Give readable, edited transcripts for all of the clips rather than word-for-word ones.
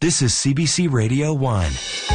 This is CBC Radio 1.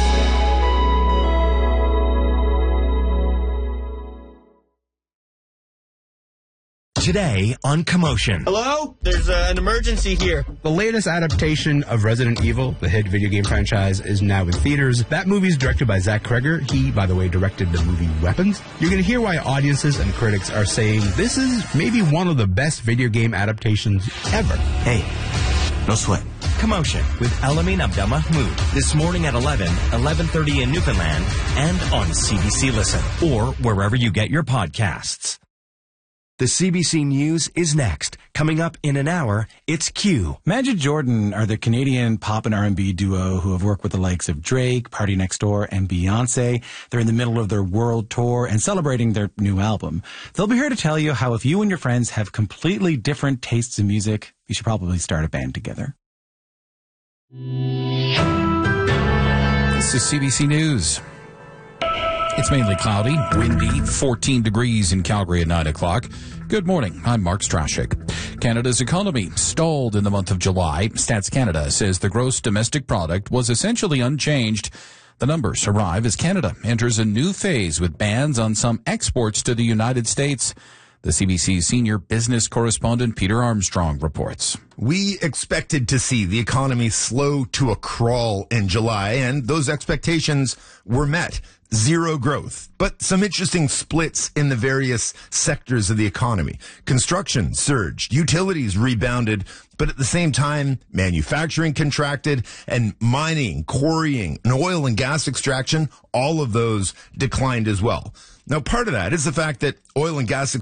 Today on Commotion. Hello? There's an emergency here. The latest adaptation of Resident Evil, the hit video game franchise, is now in theaters. That movie is directed by Zach Kreger. He, by the way, directed the movie Weapons. You're going to hear why audiences and critics are saying this is maybe one of the best video game adaptations ever. Hey, no sweat. Commotion with Elamin Abdelmahmoud. This morning at 11:30 in Newfoundland, and on CBC Listen, or wherever you get your podcasts. The CBC News is next. Coming up in an hour, it's Q. Majid Jordan are the Canadian pop and R&B duo who have worked with the likes of Drake, Party Next Door, and Beyonce. They're in the middle of their world tour and celebrating their new album. They'll be here to tell you how if you and your friends have completely different tastes in music, you should probably start a band together. This is CBC News. It's mainly cloudy, windy, 14 degrees in Calgary at 9 o'clock. Good morning. I'm Mark Strashik. Canada's economy stalled in the month of July. Stats Canada says the gross domestic product was essentially unchanged. The numbers arrive as Canada enters a new phase with bans on some exports to the United States. The CBC's senior business correspondent Peter Armstrong reports. We expected to see the economy slow to a crawl in July, and those expectations were met. Zero growth, but some interesting splits in the various sectors of the economy. Construction surged, utilities rebounded, but at the same time, manufacturing contracted, and mining, quarrying, and oil and gas extraction, all of those declined as well. Now, part of that is the fact that oil and gas